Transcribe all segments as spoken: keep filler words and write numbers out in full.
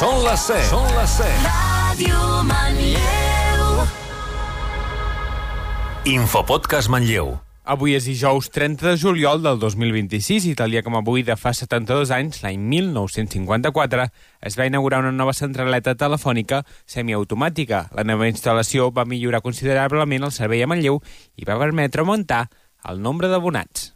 Són les set. Són les set. Ràdio Manlleu. Infopodcast Manlleu. Avui és dijous trenta de juliol del dos mil vint-i-sis i tal dia com avui de fa setanta-dos anys, l'any mil nou-cents cinquanta-quatre, es va inaugurar una nova centraleta telefònica semiautomàtica. La nova instal·lació va millorar considerablement el servei a Manlleu i va permetre augmentar el nombre d'abonats.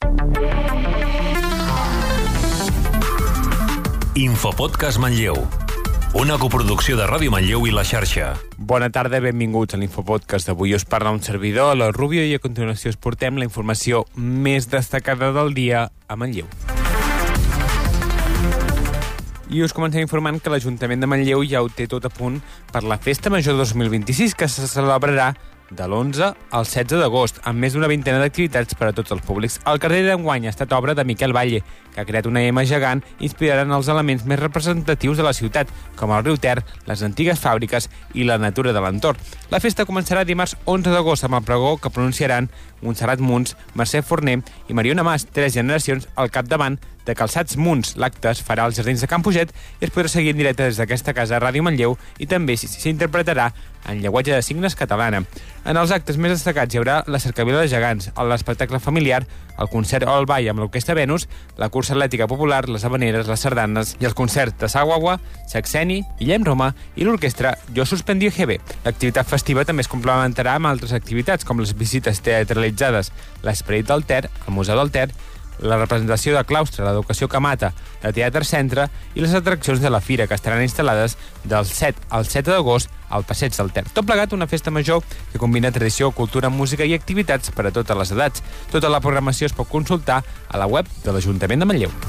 Infopodcast Manlleu, una coproducció de Ràdio Manlleu i La Xarxa. Bona tarda, benvinguts a l'Infopodcast d'avui. Us parla un servidor, la Rubio, i a continuació us portem la informació més destacada del dia a Manlleu. I us comencem informant que l'Ajuntament de Manlleu ja ho té tot a punt per la Festa Major dos mil vint-i-sis, que se celebrarà de l'onze al setze d'agost, amb més d'una vintena d'activitats per a tots els públics. El carrer d'enguany ha estat obra de Miquel Valle, que ha creat una ema gegant inspirada en els elements més representatius de la ciutat, com el riu Ter, les antigues fàbriques i la natura de l'entorn. La festa començarà dimarts onze d'agost amb el pregó que pronunciaran Montserrat Muns, Mercè Forner i Mariona Mas, tres generacions al capdavant de Calçats Muns. L'acte es farà als Jardins de Can Puget i es podrà seguir en directe des d'aquesta casa Ràdio Manlleu i també s'interpretarà en llenguatge de signes catalana. En els actes més destacats hi haurà la cercavila de gegants, l'espectacle familiar, el concert o el ball amb l'Orquestra Venus, la cursa atlètica popular, les habaneres, les sardanes i el concert de Saguagua, Saxeni, Guillem Roma i l'orquestra Jo Suspendio G B. L'activitat festiva també es complementarà amb altres activitats com les visites teatralitzades, l'Esperit del Ter, el Museu del Ter, la representació de claustre, l'educació que mata, de Teatre Centre i les atraccions de la Fira, que estaran instal·lades del set al set d'agost al Passeig del Ter. Tot plegat, una festa major que combina tradició, cultura, música i activitats per a totes les edats. Tota la programació es pot consultar a la web de l'Ajuntament de Manlleu.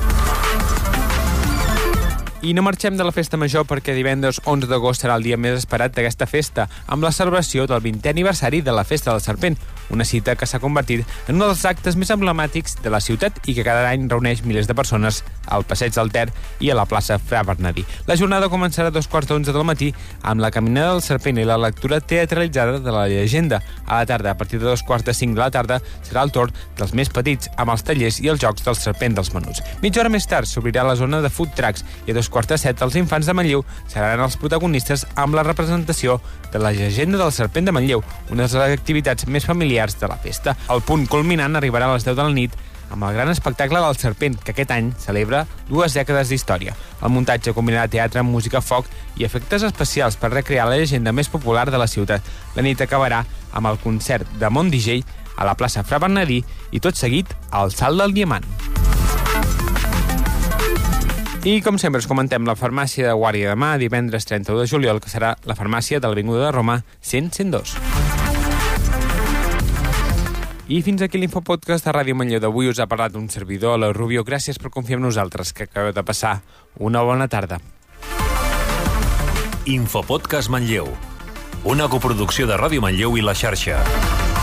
I no marxem de la festa major perquè divendres onze d'agost serà el dia més esperat d'aquesta festa, amb la celebració del vintè aniversari de la Festa del Serpent, una cita que s'ha convertit en un dels actes més emblemàtics de la ciutat i que cada any reuneix milers de persones al Passeig del Ter i a la plaça Fra Bernadí. La jornada començarà a dos quarts d'onze del matí amb la caminada del serpent i la lectura teatralitzada de la llegenda. A la tarda, a partir de dos quarts de cinc de la tarda, serà el torn dels més petits amb els tallers i els jocs del serpent dels menuts. Mitja hora més tard s'obrirà la zona de food trucks i a dos quarts de set els infants de Manlleu seran els protagonistes amb la representació de la llegenda del serpent de Manlleu, una de les activitats més familiars de la festa. El punt culminant arribarà a les deu de la nit amb el gran espectacle del serpent, que aquest any celebra dues dècades d'història. El muntatge combinarà teatre amb música, foc i efectes especials per recrear la llegenda més popular de la ciutat. La nit acabarà amb el concert de Mont D J a la plaça Fra Bernadí i tot seguit al Salt del Diamant. I, com sempre, us comentem la farmàcia de Guàrdia demà, divendres trenta-u de juliol, que serà la farmàcia de l'Avinguda de Roma cent cent dos. I fins aquí l'Infopodcast de Ràdio Manlleu d'avui. Us ha parlat un servidor, la Rubio. Gràcies per confiar en nosaltres, que acabeu de passar una bona tarda. Infopodcast Manlleu, una coproducció de Ràdio Manlleu i La Xarxa.